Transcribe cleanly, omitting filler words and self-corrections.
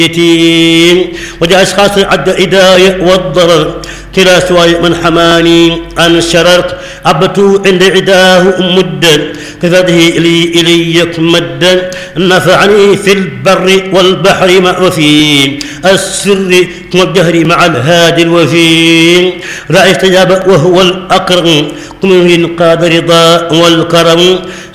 يتيم وجاء أشخاص عد إداية والضرر كلا سواء من حماني أن شررت عبت عند عداه مدا كفده إلي مدا نفعني في البر والبحر مع وفي السر والجهر مع الهادي الوفي رأي استجاب وهو الأكرم قم قاد رضا والكرم